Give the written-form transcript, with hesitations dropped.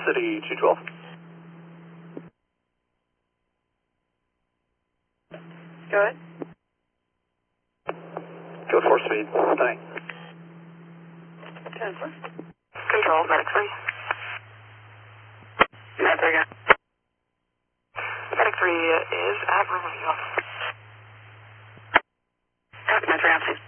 City 212. Go ahead. Go 4 speed. Thanks. 10-4. Control, Medic 3. Medic 3, go. Medic 3 is at room review. Copy, Medic 3, out 2.